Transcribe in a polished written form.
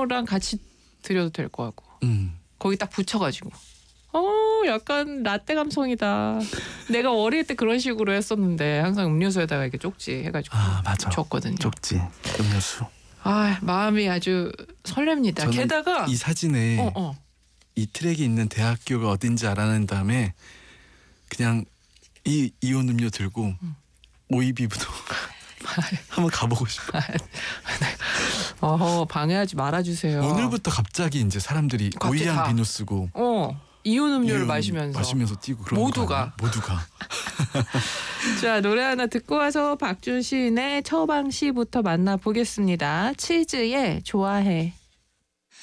음료랑 같이 드려도 될 것 같고. 거기 딱 붙여가지고. 약간 라떼 감성이다. 내가 어릴 때 그런 식으로 했었는데 항상 음료수에다가 이렇게 쪽지 해가지고 맞아. 줬거든요. 쪽지, 음료수. 마음이 아주 설렙니다. 저는 게다가 이 사진에 이 트랙이 있는 대학교가 어딘지 알아낸 다음에 그냥 이 이온 음료 들고 오이비부터 한번 가보고 싶어. 방해하지 말아주세요. 오늘부터 갑자기 이제 사람들이 오이향 비누 쓰고 이온 음료를 마시면서 뛰고 그런 모두가. 자, 노래 하나 듣고 와서 박준 시인의 처방시부터 만나보겠습니다. 치즈의 좋아해.